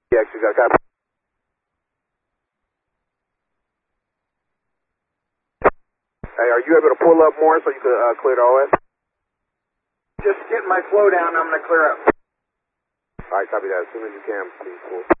Yeah, you got a copy. Hey, are you able to pull up more so you could clear the OS? Just getting my flow down, I'm going to clear up. Alright, copy that. As soon as you can, please pull.